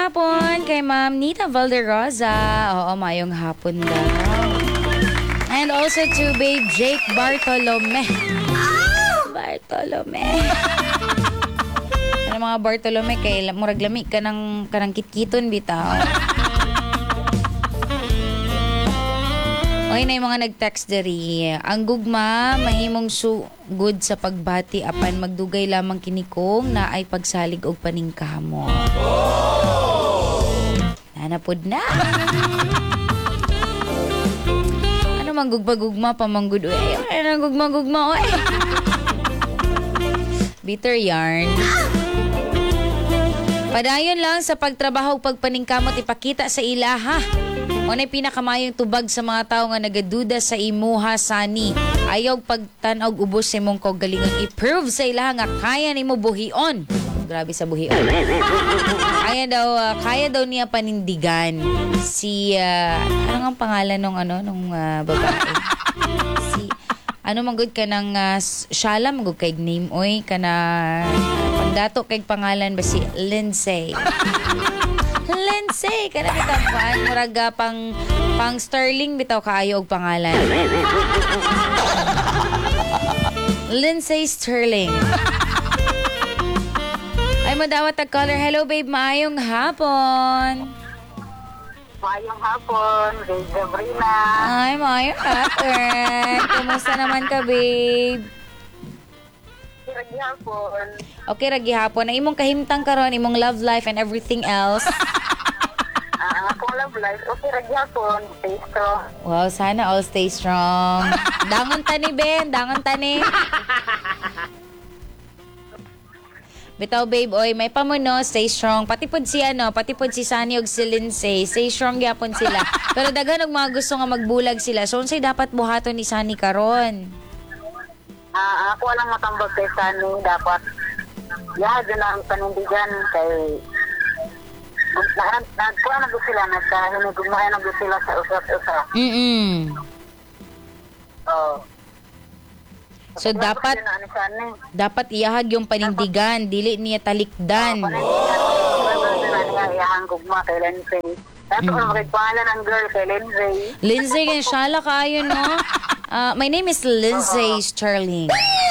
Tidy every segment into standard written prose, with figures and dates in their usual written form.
hapon kay Ma'am Nita Valderosa. Oo, mayong hapon daw. And also to Babe Jake Bartolome. Bartolome. Ano mga Bartolome kay murag lami ka ng kitkiton bitaw. Oy, na yung mga nag-text diri. Ang gugma, mahimong good sa pagbati apan magdugay lamang kinikong na ay pagsalig og paningkamo. Nanapod na. Ano mang gugma-gugma pamanggod. Uy, ano gugma-gugma, oy. Bitter yarn. Padayon lang sa pagtrabaho pagpaningkamot ipakita sa ilaha. Unay pinakamayong tubag sa mga tao nga nagaduda sa imuha sani. Ayaw pagtanaw ubos sa imong kaugalingon. I-prove sa ilaha nga kaya nimo buhion. Grabe sa buhion. Kaya daw niya panindigan si ano nga pangalan nung babae? Si manggod ka ng Shala manggod kay name oy kana pagdato kay pangalan ba si Lindsay. Lindsay, kana bitaw murag pang Sterling bitaw kaayo og pangalan. Lindsay Sterling. Ay madawat tag caller. Hello babe, maayong hapon. Maayong hapon, Babe Sabrina. Ay, maayong hapon. Kumusta naman ka, babe? Ragi hapon. Okay, ragi hapon. Ang imong kahimtang karon, imong love life and everything else. Akong love life, okay, ragi hapon. Stay strong. Wow, sana all stay strong. Dangon tani, Ben. Dangon tani. Bitaw babe, oy, may pamuno, stay strong. Pati pod si Sunny og si Lindsay, stay strong gyapon sila. Pero daghan og mga gusto nga magbulag sila. So unsay dapat buhaton ni Sunny karon? Ako lang matambag kay Sunny, dapat yahad na ang panindigan kay nagkuha na sila, nagkahinigugmahan na sila sa usap-usap. Oh. So dapat iyahag yung panindigan, dili niya talikdan. Iyahang gugma kay Lindsay. Dato ko magpangalan ang girl kay Lindsay. Lindsay, shala kaayo no? My name is Lindsay Sterling.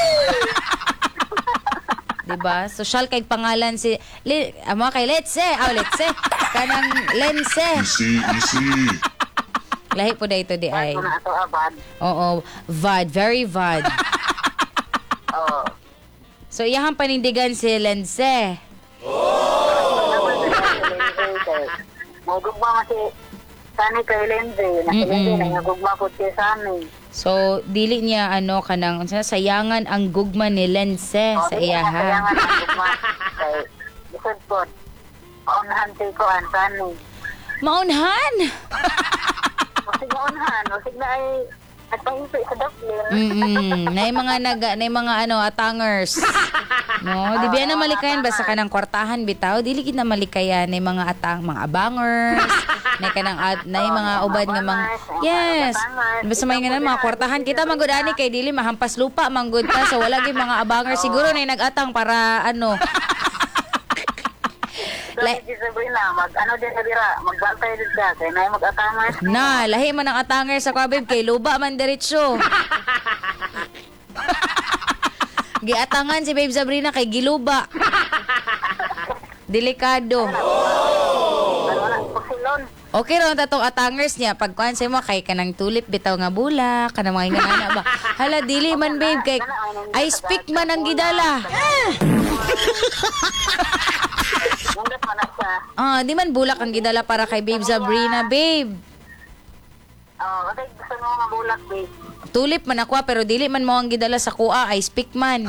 Diba? So shal kay pangalan si amo kay Lindsay. Kanang Lindsay. Easy. Lahi po da ito di ay. Oo, vad, very vad. Oh. So, iyahang panindigan si Lindsay. Magugma si Sunny kay Lindsay. Lindsay, nagugma po si Sunny. So, dili niya kanang sayangan ang gugma ni Lindsay sa iyaha. Sayangan ang gugma kay isod po. Maunhan ko ang Sunny. Maunhan? Masig maunhan. Masig na ay nagpahinto sa Dublin. Nay mga atangers. No, di biya na malikayan basta kanang kwartahan bitaw, dili gid na malikayan nay mga mga abangers. Nay mga ubad nga mga yes. Basta may nga mga kwartahan kita manggod ani kay dili mahampas lupa manggod ta so wala gyud mga abangers siguro nay nagatang para Like, Sabrina, din na dira, magbantay din ka, kaya na mag-atangers. Lahi man ang atangers sa kabib, kay luba man diretsyo. Giatangan si Babe Sabrina kay giluba. Delikado. Okay ron tatong atangers niya, pagkuhan sa mo, kay kanang tulip, bitaw nga bulak, kanang mga ingana ba. Hala, dili man babe, kay I speak man ang gidala. Di man bulak ang gidala para kay Babe Sabrina, babe. Okay, gusto mo nga bulak, babe. Tulip man ako, pero dili man mo ang gidala sa kuha, I speak man.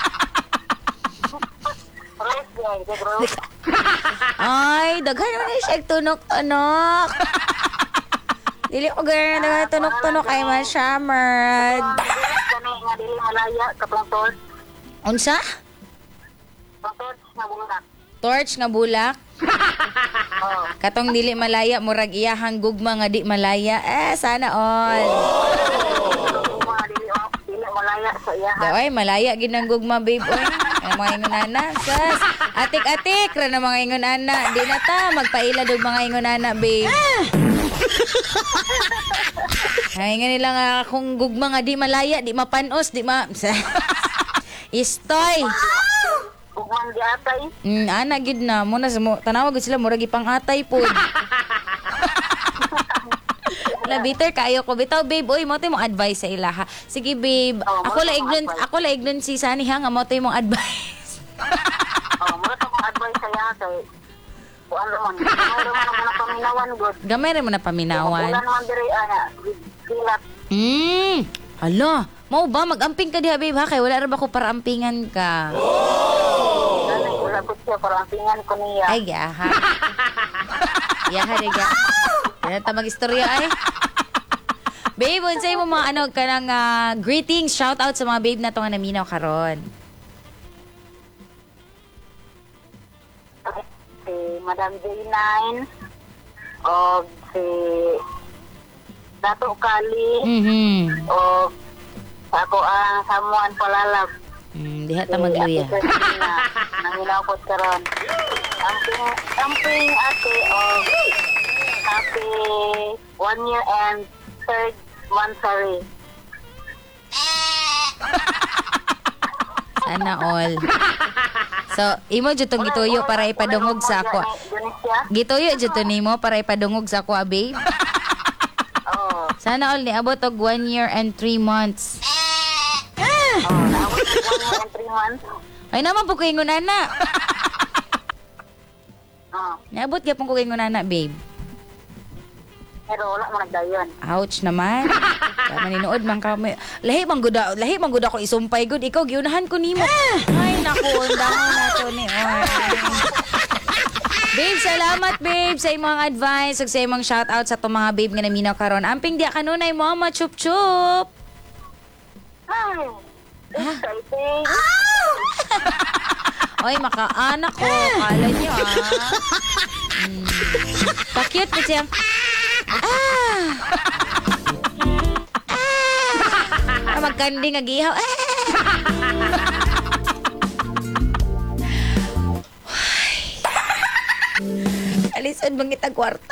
Ay, daghan naman siya tunok-tunok. Dili ko gano'n na tunok-tunok ay masyamad. Dili malaya, katong Unsa? torch na bulak. Torch nga bulak? Katong dili malaya, murag iyahang gugma nga di malaya. Sana all. Dili malaya sa iyahan. Oy, malaya ginang gugma, babe. Oy, mga inanana. Sas. Atik-atik ra na mga ingon ana. Di na ta magpaila dog mga ingon ana, babe. Ay nga nila nga kung gugma nga di malaya, di mapanos, di ma Istoy. Ugman di atay. Ana gid na mo na sa mo tanawa gud sila murag ipang atay pod. Na bitter kayo ko bitaw babe oy mo tay mong advice sa ila ha. Sige babe, Oh, ako la ignon si Sunny ha nga mo tay mong advice. Mura ta kong advice saya kay kuan naman. Mura man ang paminawan good. Gamay ra mo na paminawan. Ulan man diri ana. Silat. Hala, mau ba mag-amping ka diha babe ha kay wala ra ba ko para ampingan ka. Nanay wala ko siya para ampingan ko niya. Ay yaha. Yaha diga. Yan ta mag-istorya ay. Babe, unsay mo mga ano kanang greetings, shout out sa mga babe na to nga naminaw karon. Si Madam J9 o si Dato Kali o ako ang Samuan Palalab. Diha ta magluya. Nangilapot karon. Amping ate o happy 1 year and 3rd monthsary. Sana all. So, imo jud tong gituyo para ipadungog sa ako. Gituyo jud to nimo para ipadungog sa ako, babe. Oh. Sana all niabot og 1 year and 3 months. Naabot ng 1 year and 3 months. Ay naman po ko ingon ana. Oh. Niabot gyapon ko ingon ana, babe. Pero wala mo nagdayon. Ouch naman. Kaya maninood man ka. Lahi man gud ako isumpay gud. Ikaw giunahan ko nimo. Ay naku, undangon na to ni. Babe, salamat babe sa imong advice ug sa imong shout out sa to mga babe nga naminaw karon. Amping diya kanunay mo ma chup chup. Ay, exciting. Oy, makaanak ko. Kala niyo Pa-cute ko siya. Magkanding agihaw. Alisod bangit ang kwarta.